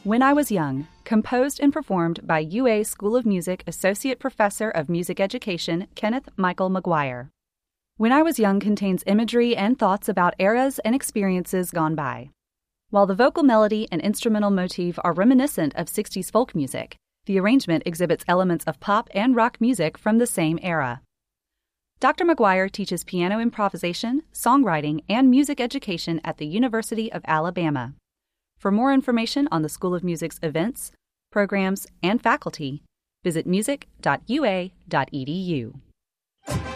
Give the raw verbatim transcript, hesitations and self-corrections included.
When I Was Young, composed and performed by U A School of Music Associate Professor of Music Education Kenneth Michael McGuire. When I Was Young contains imagery and thoughts about eras and experiences gone by. While the vocal melody and instrumental motif are reminiscent of sixties folk music, the arrangement exhibits elements of pop and rock music from the same era. Doctor McGuire teaches piano improvisation, songwriting, and music education at the University of Alabama. For more information on the School of Music's events, programs, and faculty, visit music dot u a dot e d u.